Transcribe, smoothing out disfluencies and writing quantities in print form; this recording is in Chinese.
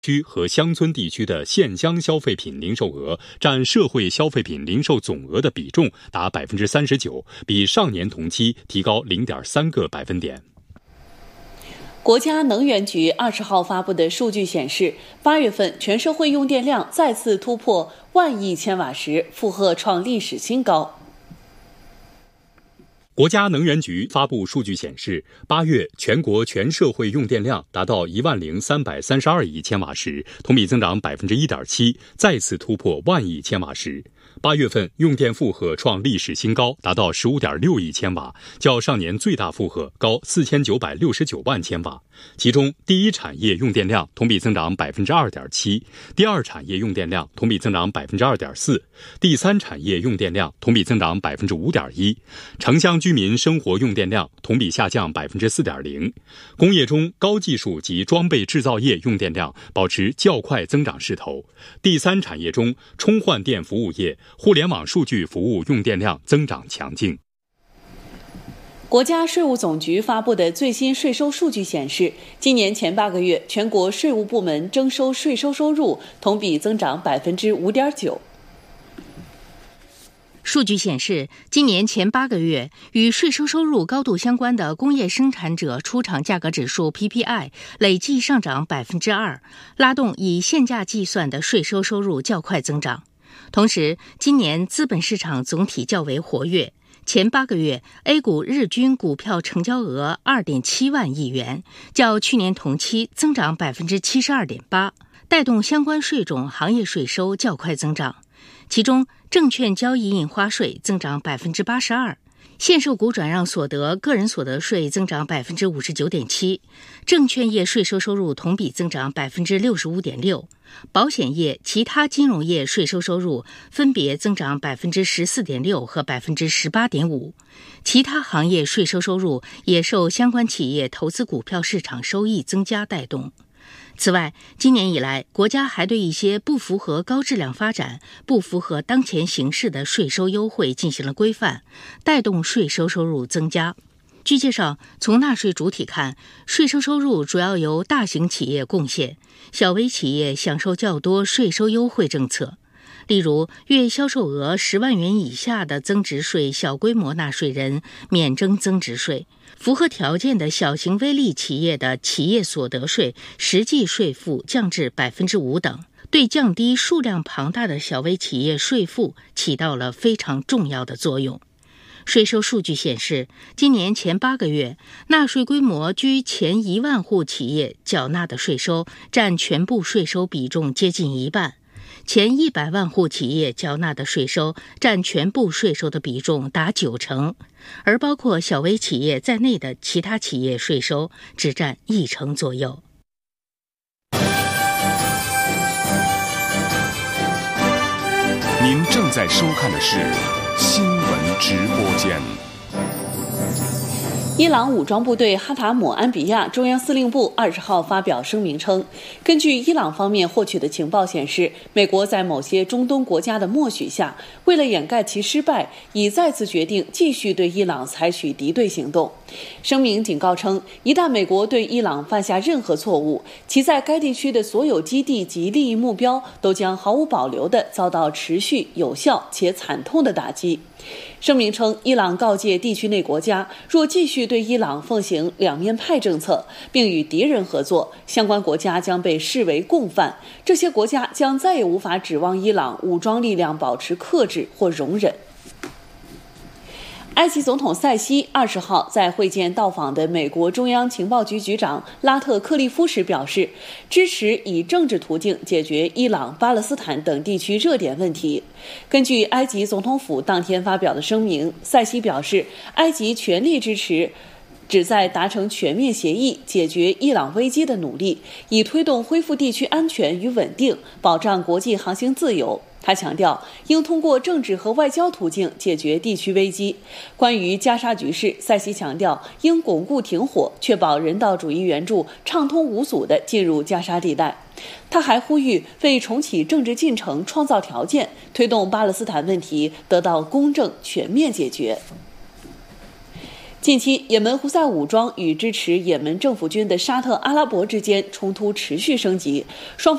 区和乡村地区的县乡消费品零售额占社会消费品零售总额的比重达 39%， 比上年同期提高 0.3个百分点。 国家能源局20号发布的数据显示，8月份全社会用电量再次突破万亿千瓦时，负荷创历史新高。 国家能源局发布数据显示，8月全国全社会用电量达到10332亿千瓦时，同比增长 1.7%， 再次突破万亿千瓦时。8月份用电负荷创历史新高，达到 15.6亿千瓦，较上年最大负荷高4969万千瓦。其中，第一产业用电量同比增长 2.7%， 第二产业用电量同比增长 2.4%， 第三产业用电量同比增长 5.1%， 城乡居民生活用电量同比下降 4.0%。 工业中高技术及装备制造业用电量保持较快增长势头。第三产业中，充换电服务业、互联网数据服务用电量增长强劲。 国家税务总局发布的最新税收数据显示，今年前8个月，全国税务部门征收税收收入同比增长 5.9%。 数据显示，今年前8个月，与税收收入高度相关的工业生产者出厂价格指数 PPI 累计上涨 2%， 拉动以现价计算的税收收入较快增长。同时，今年资本市场总体较为活跃。前8个月 A 股日均股票成交额 2.7 万亿元，较去年同期增长 72.8%， 带动相关税种行业税收较快增长。其中，证券交易印花税增长 82%， 限售股转让所得个人所得税增长 59.7%， 证券业税收收入同比增长 65.6%， 保险业、其他金融业税收收入分别增长 14.6% 和 18.5%， 其他行业税收收入也受相关企业投资股票市场收益增加带动。此外，今年以来，国家还对一些不符合高质量发展、不符合当前形势的税收优惠进行了规范，带动税收收入增加。据介绍，从纳税主体看，税收收入主要由大型企业贡献，小微企业享受较多税收优惠政策。例如，月销售额10万元以下的增值税小规模纳税人免征增值税，符合条件的小型微利企业的企业所得税实际税负降至 5% 等，对降低数量庞大的小微企业税负起到了非常重要的作用。税收数据显示，今年前8个月，纳税规模居前1万户企业缴纳的税收占全部税收比重接近一半，前100万户企业缴纳的税收占全部税收的比重达90%，而包括小微企业在内的其他企业税收只占1%左右。 您正在收看的是新闻直播间。 伊朗武装部队哈塔姆安比亚中央司令部20号发表声明称，根据伊朗方面获取的情报显示，美国在某些中东国家的默许下，为了掩盖其失败，已再次决定继续对伊朗采取敌对行动。声明警告称，一旦美国对伊朗犯下任何错误，其在该地区的所有基地及利益目标都将毫无保留地遭到持续、有效且惨痛的打击。声明称，伊朗告诫地区内国家，若继续对伊朗奉行两面派政策，并与敌人合作，相关国家将被视为共犯，这些国家将再也无法指望伊朗武装力量保持克制或容忍。埃及总统塞西20号在会见到访的美国中央情报局局长拉特克利夫时表示，支持以政治途径解决伊朗、巴勒斯坦等地区热点问题。根据埃及总统府当天发表的声明，塞西表示，埃及全力支持旨在达成全面协议、解决伊朗危机的努力，以推动恢复地区安全与稳定，保障国际航行自由。他强调，应通过政治和外交途径解决地区危机。关于加沙局势，塞西强调，应巩固停火，确保人道主义援助畅通无阻地进入加沙地带。他还呼吁为重启政治进程创造条件，推动巴勒斯坦问题得到公正全面解决。 近期，也门胡塞武装与支持也门政府军的沙特阿拉伯之间冲突持续升级，双方